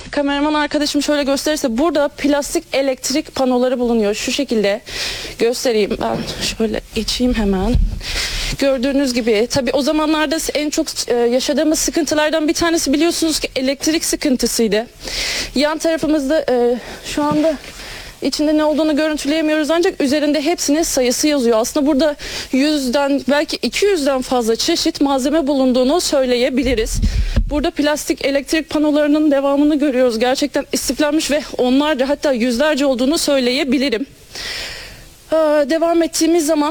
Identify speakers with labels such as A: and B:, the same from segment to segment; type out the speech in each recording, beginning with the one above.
A: kameraman arkadaşım şöyle gösterirse burada plastik elektrik panoları bulunuyor. Şu şekilde göstereyim. Ben şöyle geçeyim hemen. Gördüğünüz gibi tabii o zamanlarda en çok yaşadığımız sıkıntılardan bir tanesi biliyorsunuz ki elektrik sıkıntısıydı. Yan tarafımızda şu anda içinde ne olduğunu görüntüleyemiyoruz ancak üzerinde hepsinin sayısı yazıyor. Aslında burada 100'den belki 200'den fazla çeşit malzeme bulunduğunu söyleyebiliriz. Burada plastik elektrik panolarının devamını görüyoruz. Gerçekten istiflenmiş ve onlarca hatta yüzlerce olduğunu söyleyebilirim. Devam ettiğimiz zaman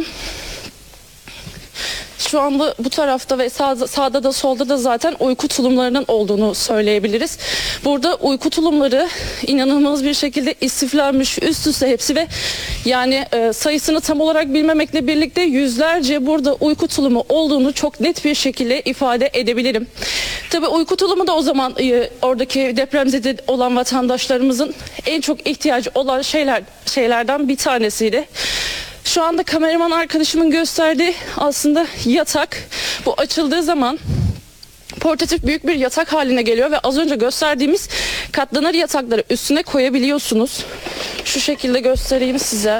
A: şu anda bu tarafta ve sağda da solda da zaten uyku tulumlarının olduğunu söyleyebiliriz. Burada uyku tulumları inanılmaz bir şekilde istiflenmiş üst üste hepsi ve yani sayısını tam olarak bilmemekle birlikte yüzlerce burada uyku tulumu olduğunu çok net bir şekilde ifade edebilirim. Tabii uyku tulumu da o zaman oradaki depremzede olan vatandaşlarımızın en çok ihtiyacı olan şeylerden bir tanesiydi. Şu anda kameraman arkadaşımın gösterdiği aslında yatak. Bu açıldığı zaman portatif büyük bir yatak haline geliyor ve az önce gösterdiğimiz katlanır yatakları üstüne koyabiliyorsunuz. Şu şekilde göstereyim size.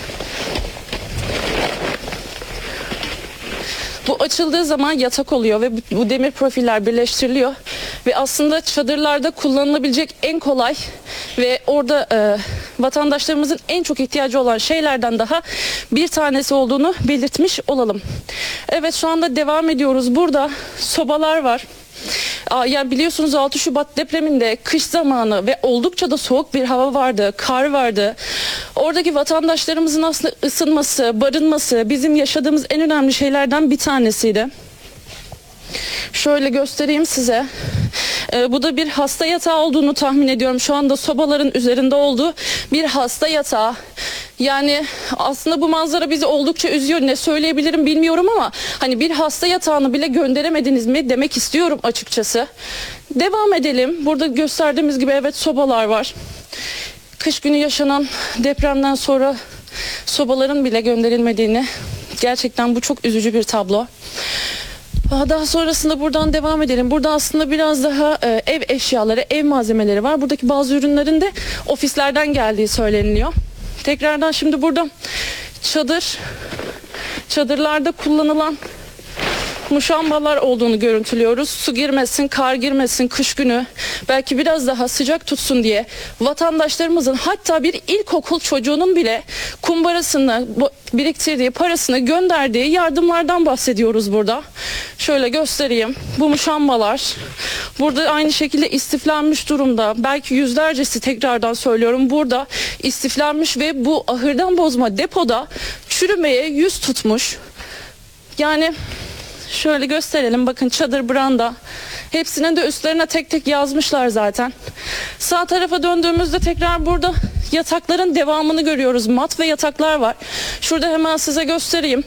A: Bu açıldığı zaman yatak oluyor ve bu demir profiller birleştiriliyor ve aslında çadırlarda kullanılabilecek en kolay ve orada vatandaşlarımızın en çok ihtiyacı olan şeylerden daha bir tanesi olduğunu belirtmiş olalım. Evet, şu anda devam ediyoruz. Burada sobalar var. Yani biliyorsunuz 6 Şubat depreminde kış zamanı ve oldukça da soğuk bir hava vardı, kar vardı. Oradaki vatandaşlarımızın aslında ısınması, barınması bizim yaşadığımız en önemli şeylerden bir tanesiydi. Şöyle göstereyim size. Bu da bir hasta yatağı olduğunu tahmin ediyorum. Şu anda sobaların üzerinde olduğu bir hasta yatağı. Yani aslında bu manzara bizi oldukça üzüyor. Ne söyleyebilirim bilmiyorum ama hani bir hasta yatağını bile gönderemediniz mi demek istiyorum açıkçası. Devam edelim. Burada gösterdiğimiz gibi evet sobalar var. Kış günü yaşanan depremden sonra sobaların bile gönderilmediğini, gerçekten bu çok üzücü bir tablo. Daha sonrasında buradan devam edelim. Burada aslında biraz daha ev eşyaları, ev malzemeleri var. Buradaki bazı ürünlerin de ofislerden geldiği söyleniliyor. Tekrardan şimdi burada çadırlarda kullanılan muşambalar olduğunu görüntülüyoruz. Su girmesin, kar girmesin, kış günü belki biraz daha sıcak tutsun diye vatandaşlarımızın, hatta bir ilkokul çocuğunun bile kumbarasını biriktirdiği, parasını gönderdiği yardımlardan bahsediyoruz burada. Şöyle göstereyim. Bu muşambalar burada aynı şekilde istiflenmiş durumda. Belki yüzlercesi, tekrardan söylüyorum, burada istiflenmiş ve bu ahırdan bozma depoda çürümeye yüz tutmuş. Yani şöyle gösterelim, bakın çadır, branda, hepsinin de üstlerine tek tek yazmışlar zaten. Sağ tarafa döndüğümüzde tekrar burada yatakların devamını görüyoruz. Mat ve yataklar var. Şurada hemen size göstereyim.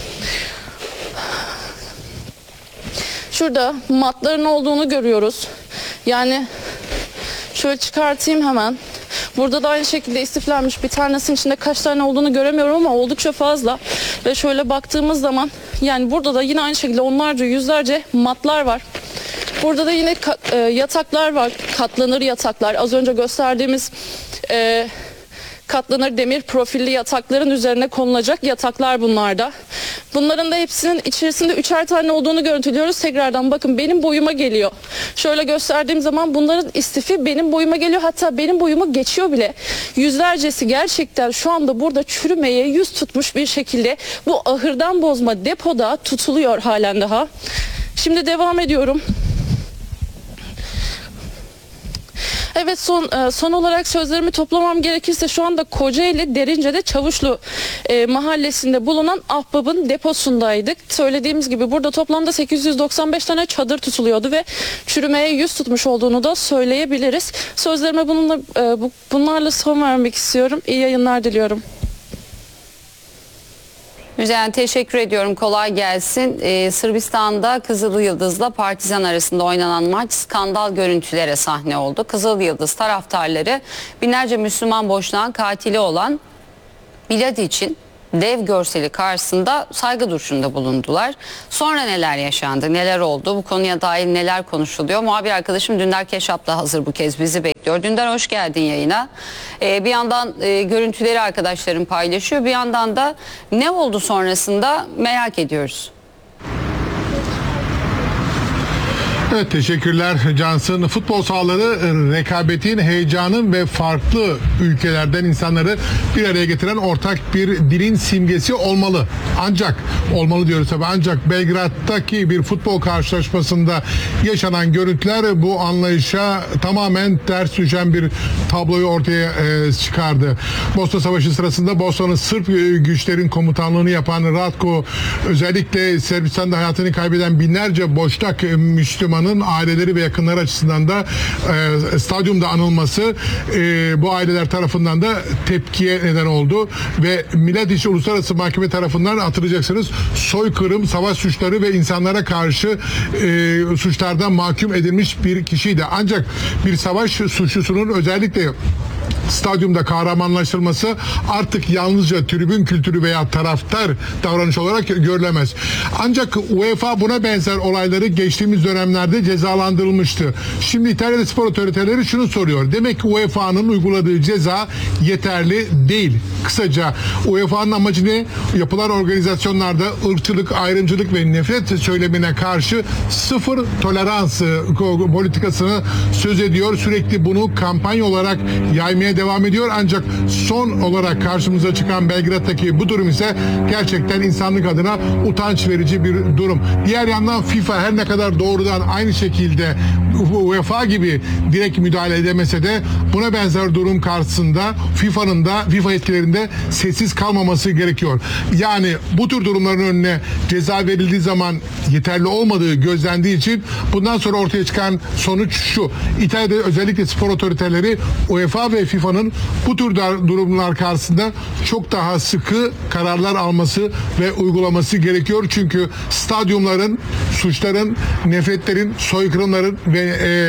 A: Şurada matların olduğunu görüyoruz. Yani şöyle çıkartayım hemen. Burada da aynı şekilde istiflenmiş. Bir tanesinin içinde kaç tane olduğunu göremiyorum ama oldukça fazla. Ve şöyle baktığımız zaman yani burada da yine aynı şekilde onlarca, yüzlerce matlar var. Burada da yine yataklar var. Katlanır yataklar. Az önce gösterdiğimiz katlanır demir profilli yatakların üzerine konulacak yataklar bunlarda. Bunların da hepsinin içerisinde 3'er tane olduğunu görüntülüyoruz. Tekrardan bakın, benim boyuma geliyor. Şöyle gösterdiğim zaman bunların istifi benim boyuma geliyor. Hatta benim boyumu geçiyor bile. Yüzlercesi gerçekten şu anda burada çürümeye yüz tutmuş bir şekilde bu ahırdan bozma depoda tutuluyor halen daha. Şimdi devam ediyorum. Evet, son olarak sözlerimi toplamam gerekirse şu anda Kocaeli Derince'de Çavuşlu mahallesinde bulunan Ahbap'ın deposundaydık. Söylediğimiz gibi burada toplamda 895 tane çadır tutuluyordu ve çürümeye yüz tutmuş olduğunu da söyleyebiliriz. Sözlerime bunlarla son vermek istiyorum. İyi yayınlar diliyorum.
B: Müzeyyen, teşekkür ediyorum. Kolay gelsin. Sırbistan'da Kızıl Yıldız'la Partizan arasında oynanan maç skandal görüntülere sahne oldu. Kızıl Yıldız taraftarları binlerce Müslüman boşnağın katili olan Miladić'in dev görseli karşısında saygı duruşunda bulundular. Sonra neler yaşandı, neler oldu, bu konuya dair neler konuşuluyor? Muhabir arkadaşım Dündar Keşap da hazır bu kez bizi bekliyor. Dündar, hoş geldin yayına. Bir yandan görüntüleri arkadaşlarım paylaşıyor, bir yandan da ne oldu sonrasında merak ediyoruz.
C: Evet, teşekkürler Cansın. Futbol sahaları rekabetin, heyecanın ve farklı ülkelerden insanları bir araya getiren ortak bir dilin simgesi olmalı. Ancak, olmalı diyoruz tabii, ancak Belgrad'daki bir futbol karşılaşmasında yaşanan görüntüler bu anlayışa tamamen ters düşen bir tabloyu ortaya çıkardı. Bosna Savaşı sırasında Bosna'nın Sırp güçlerin komutanlığını yapan Ratko, özellikle Sırbistan'da hayatını kaybeden binlerce Boşnak Müslüman aileleri ve yakınları açısından da stadyumda anılması bu aileler tarafından da tepkiye neden oldu ve Miladiç Uluslararası Mahkeme tarafından, hatırlayacaksınız, soykırım, savaş suçları ve insanlara karşı suçlardan mahkum edilmiş bir kişiydi. Ancak bir savaş suçlusunun özellikle stadyumda kahramanlaştırılması artık yalnızca tribün kültürü veya taraftar davranış olarak görülemez. Ancak UEFA buna benzer olayları geçtiğimiz dönemlerde cezalandırılmıştı. Şimdi İtalya'da spor otoriteleri şunu soruyor. Demek ki UEFA'nın uyguladığı ceza yeterli değil. Kısaca UEFA'nın amacı ne? Yapılan organizasyonlarda ırkçılık, ayrımcılık ve nefret söylemine karşı sıfır tolerans politikasını söz ediyor. Sürekli bunu kampanya olarak yaymaya devam ediyor. Ancak son olarak karşımıza çıkan Belgrad'daki bu durum ise gerçekten insanlık adına utanç verici bir durum. Diğer yandan FIFA her ne kadar doğrudan aynı şekilde UEFA gibi direkt müdahale edemese de buna benzer durum karşısında FIFA'nın da FIFA yetkilerinde sessiz kalmaması gerekiyor. Yani bu tür durumların önüne ceza verildiği zaman yeterli olmadığı gözlendiği için bundan sonra ortaya çıkan sonuç şu: İtalya'da özellikle spor otoriteleri UEFA ve FIFA'nın bu tür durumlar karşısında çok daha sıkı kararlar alması ve uygulaması gerekiyor. Çünkü stadyumların, suçların, nefretlerin, soykırımların ve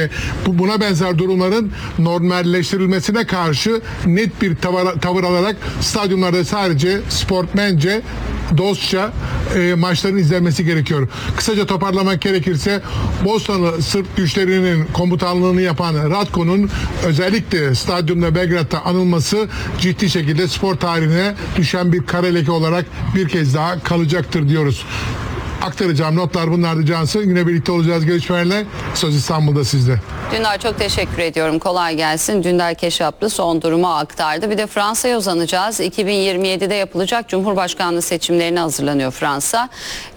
C: buna benzer durumların normalleştirilmesine karşı net bir tavır alarak stadyumlarda sadece sportmence, dostça maçların izlenmesi gerekiyor. Kısaca toparlamak gerekirse Bosnalı Sırp güçlerinin komutanlığını yapan Ratko'nun özellikle stadyumda Belgrad'da anılması ciddi şekilde spor tarihine düşen bir kara leke olarak bir kez daha kalacaktır diyoruz. Aktaracağım notlar bunlardı Cansın. Yine birlikte olacağız gelişmelerle. Söz İstanbul'da sizde.
B: Dündar, çok teşekkür ediyorum. Kolay gelsin. Dündar Keşaplı son durumu aktardı. Bir de Fransa'ya uzanacağız. 2027'de yapılacak Cumhurbaşkanlığı seçimlerine hazırlanıyor Fransa.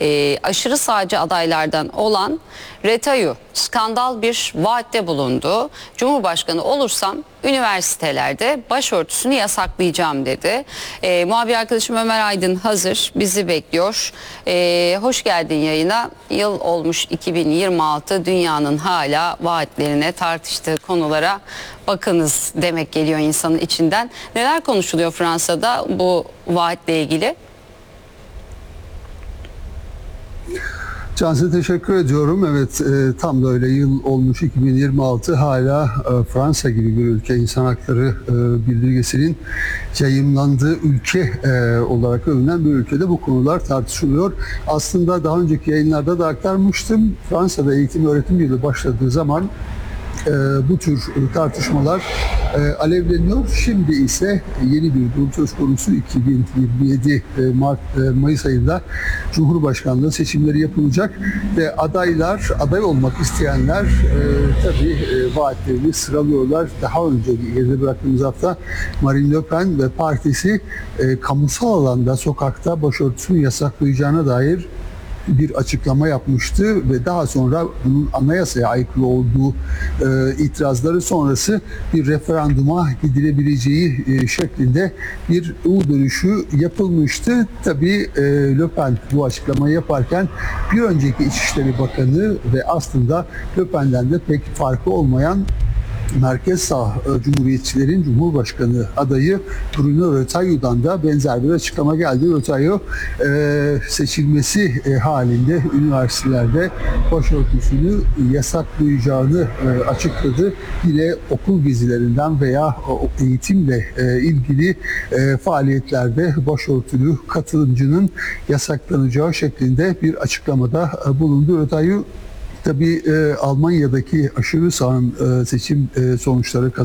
B: Aşırı sağcı adaylardan olan Retailleau skandal bir vaatte bulundu. Cumhurbaşkanı olursam üniversitelerde başörtüsünü yasaklayacağım dedi. Muhabir arkadaşım Ömer Aydın hazır, bizi bekliyor. Hoş geldin yayına. Yıl olmuş 2026, dünyanın hala vaatlerine, tartıştığı konulara bakınız demek geliyor insanın içinden. Neler konuşuluyor Fransa'da bu vaatle ilgili?
D: Cansu, teşekkür ediyorum. Evet, tam da öyle, yıl olmuş 2026, hala Fransa gibi bir ülke insan hakları bildirgesinin yayımlandığı ülke olarak övünen bir ülkede bu konular tartışılıyor. Aslında daha önceki yayınlarda da aktarmıştım. Fransa'da eğitim öğretim yılı başladığı zaman bu tür tartışmalar alevleniyor. Şimdi ise yeni bir durum söz konusu. 2027 Mayıs ayında Cumhurbaşkanlığı seçimleri yapılacak ve aday olmak isteyenler tabii vaatlerini sıralıyorlar. Daha önce geride bıraktığımız hafta Marine Le Pen ve partisi kamusal alanda, sokakta başörtüsünü yasaklayacağına dair bir açıklama yapmıştı ve daha sonra bunun anayasaya aykırı olduğu itirazları sonrası bir referanduma gidilebileceği şeklinde bir dönüşü yapılmıştı. Tabii Le Pen bu açıklamayı yaparken bir önceki İçişleri Bakanı ve aslında Le Pen'den de pek farkı olmayan merkez sağ cumhuriyetçilerin Cumhurbaşkanı adayı Bruno Retailleau'dan da benzer bir açıklama geldi. Retailleau seçilmesi halinde üniversitelerde başörtüsünü yasaklayacağını açıkladı. Yine okul gezilerinden veya eğitimle ilgili faaliyetlerde başörtülü katılımcının yasaklanacağı şeklinde bir açıklamada bulundu. Retailleau tabii Almanya'daki aşırı sağın seçim sonuçları